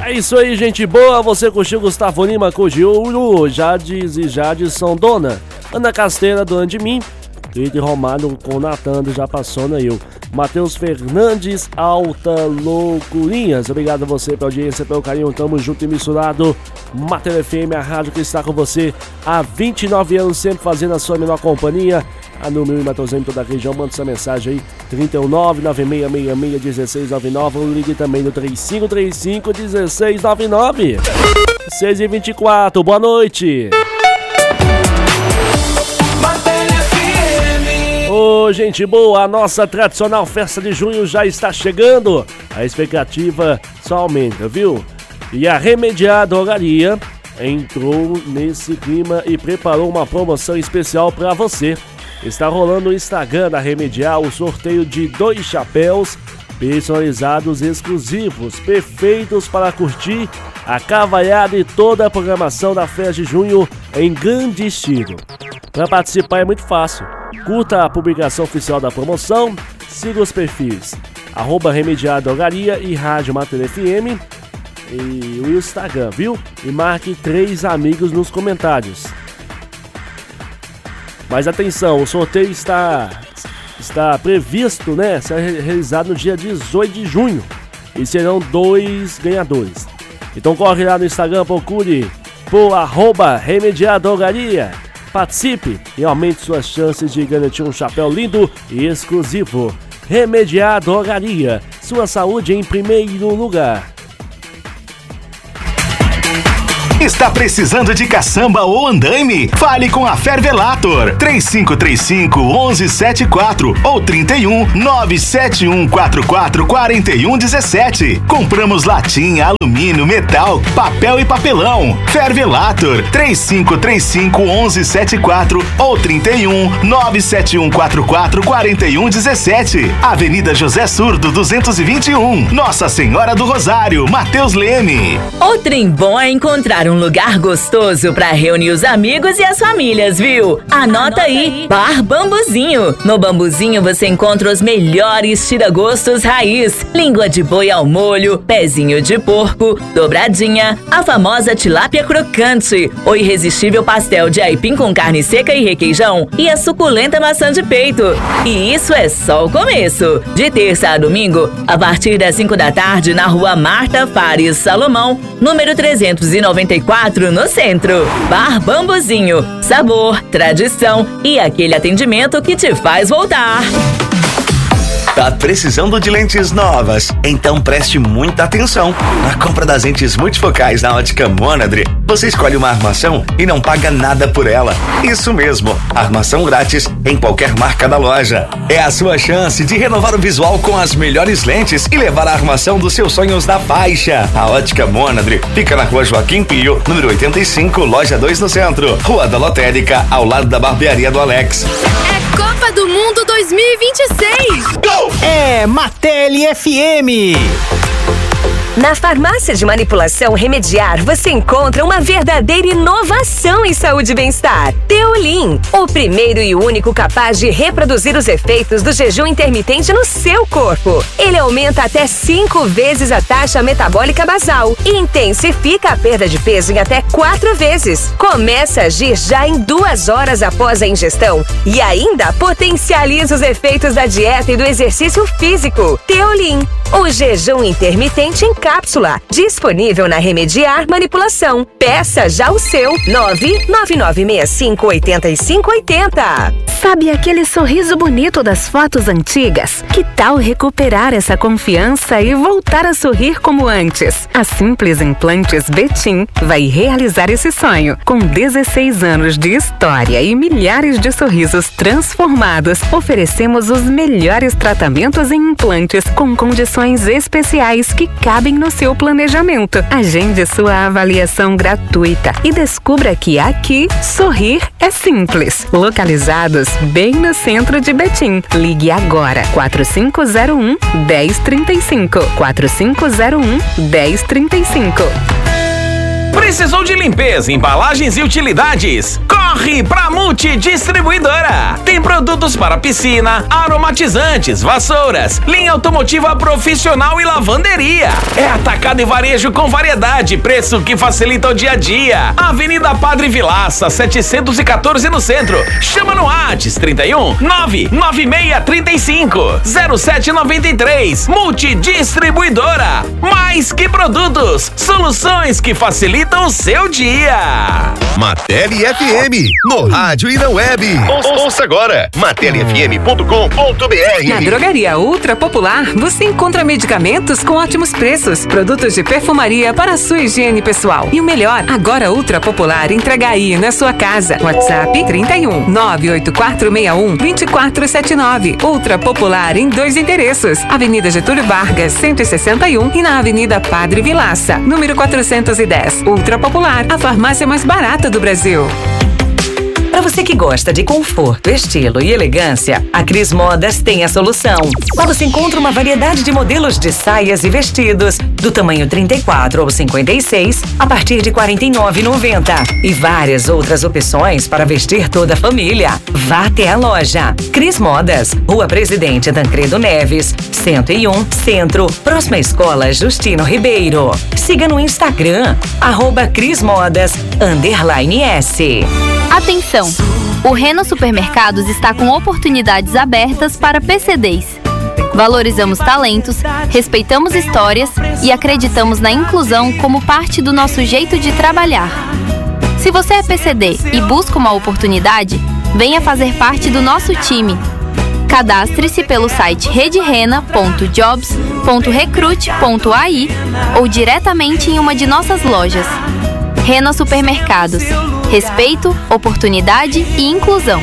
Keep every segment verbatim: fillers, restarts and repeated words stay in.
É isso aí, gente boa. Você curtiu Gustavo Lima com de Ouro, Jades e Jadson Dona, Ana Casteira do Andimim, Rita Romário com Natan do Já Passou na Eu, Matheus Fernandes, Alta Loucurinhas. Obrigado a você pela audiência, pelo carinho. Tamo junto e misturado. Mater F M, a rádio que está com você há vinte e nove anos, sempre fazendo a sua melhor companhia. A número em Matosem, toda a região, manda sua mensagem aí, trinta e um, nove nove seis seis seis, dezesseis noventa e nove, ou ligue também no trinta e cinco trinta e cinco, dezesseis noventa e nove. seis e vinte e quatro, boa noite. Ô, oh, gente boa, a nossa tradicional festa de junho já está chegando. A expectativa só aumenta, viu? E a Remediar Drogaria entrou nesse clima e preparou uma promoção especial para você. Está rolando no Instagram da Remediar o sorteio de dois chapéus personalizados exclusivos, perfeitos para curtir a cavalhada e toda a programação da festa de junho em grande estilo. Para participar é muito fácil. Curta a publicação oficial da promoção, siga os perfis arroba Remediar Drogaria e Rádio Mater F M e o Instagram, viu? E marque três amigos nos comentários. Mas atenção, o sorteio está, está previsto, né, ser realizado no dia dezoito de junho e serão dois ganhadores. Então corre lá no Instagram, procure por arroba Remediar Drogaria, participe e aumente suas chances de garantir um chapéu lindo e exclusivo. Remediar Drogaria, sua saúde em primeiro lugar. Está precisando de caçamba ou andaime? Fale com a Fervelator, três cinco três cinco, um um sete quatro ou trinta e um, nove sete um quatro quatro, quatro um um sete. Compramos latinha, alumínio, metal, papel e papelão. Fervelator, três cinco três cinco, um um sete quatro ou trinta e um, nove sete um quatro quatro, quatro um um sete. Avenida José Surdo, duzentos e vinte e um, Nossa Senhora do Rosário, Matheus Leme. O trem bom é encontrar um lugar gostoso para reunir os amigos e as famílias, viu? Anota, Anota aí, aí, Bar Bambuzinho. No Bambuzinho você encontra os melhores tira-gostos raiz, língua de boi ao molho, pezinho de porco, dobradinha, a famosa tilápia crocante, o irresistível pastel de aipim com carne seca e requeijão e a suculenta maçã de peito. E isso é só o começo. De terça a domingo, a partir das cinco da tarde, na rua Marta Fares Salomão, número trezentos e noventa e quatro, no centro. Bar Bambuzinho, sabor, tradição e aquele atendimento que te faz voltar. Tá precisando de lentes novas? Então preste muita atenção. Na compra das lentes multifocais na Ótica Monadre, você escolhe uma armação e não paga nada por ela. Isso mesmo, armação grátis em qualquer marca da loja. É a sua chance de renovar o visual com as melhores lentes e levar a armação dos seus sonhos na faixa. A Ótica Monadre fica na rua Joaquim Pio, número oitenta e cinco, loja dois no centro. Rua da Lotérica, ao lado da barbearia do Alex. É Copa do Mundo dois mil e vinte e seis. Go! É Matele F M. Na farmácia de manipulação Remediar, você encontra uma verdadeira inovação em saúde e bem-estar. Teolin, o primeiro e único capaz de reproduzir os efeitos do jejum intermitente no seu corpo. Ele aumenta até cinco vezes a taxa metabólica basal e intensifica a perda de peso em até quatro vezes. Começa a agir já em duas horas após a ingestão e ainda potencializa os efeitos da dieta e do exercício físico. Teolin, o jejum intermitente em cápsula, disponível na Remediar Manipulação. Peça já o seu. nove nove nove seis cinco oito cinco oito zero. Sabe aquele sorriso bonito das fotos antigas? Que tal recuperar essa confiança e voltar a sorrir como antes? A Simples Implantes Betim vai realizar esse sonho. Com dezesseis anos de história e milhares de sorrisos transformados, oferecemos os melhores tratamentos em implantes com condições especiais que cabem no seu planejamento. Agende sua avaliação gratuita e descubra que aqui sorrir é simples. Localizados bem no centro de Betim. Ligue agora quatro cinco zero um, um zero três cinco. quatro cinco zero um, um zero três cinco. Precisou de limpeza, embalagens e utilidades? Corre pra Multidistribuidora! Tem produtos para piscina, aromatizantes, vassouras, linha automotiva profissional e lavanderia. É atacado e varejo com variedade, preço que facilita o dia a dia. Avenida Padre Vilaça, setecentos e quatorze no centro. Chama no WhatsApp trinta e um, nove nove seis três cinco, zero sete nove três. Multidistribuidora. Mais que produtos, soluções que facilitam o seu dia. Martelli F M, no rádio e na web. Ou, ouça agora, martelli f m ponto com ponto b r. Na Drogaria Ultra Popular, você encontra medicamentos com ótimos preços, produtos de perfumaria para a sua higiene pessoal. E o melhor, agora Ultra Popular entrega aí na sua casa. WhatsApp trinta e um, nove oito quatro seis um, dois quatro sete nove. Ultra Popular em dois endereços. Avenida Getúlio Vargas, cento e sessenta e um e na Avenida Padre Vilaça, número quatrocentos e dez. Ultra Popular, a farmácia mais barata do Brasil. Para você que gosta de conforto, estilo e elegância, a Cris Modas tem a solução. Lá você encontra uma variedade de modelos de saias e vestidos do tamanho trinta e quatro ou cinquenta e seis a partir de quarenta e nove reais e noventa centavos e várias outras opções para vestir toda a família. Vá até a loja Cris Modas, Rua Presidente Tancredo Neves, cento e um, Centro, próxima à Escola Justino Ribeiro. Siga no Instagram, arroba Cris Modas, underline S. Atenção! O Rena Supermercados está com oportunidades abertas para P C Ds. Valorizamos talentos, respeitamos histórias e acreditamos na inclusão como parte do nosso jeito de trabalhar. Se você é P C D e busca uma oportunidade, venha fazer parte do nosso time. Cadastre-se pelo site rede rena ponto jobs ponto recrute ponto a i ou diretamente em uma de nossas lojas. Rena Supermercados. Respeito, oportunidade e inclusão.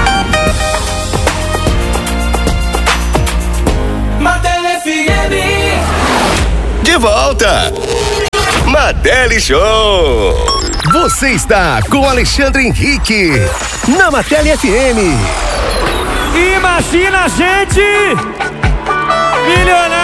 De volta! Martelli Show! Você está com Alexandre Henrique na Martelli F M. Imagina a gente milionário!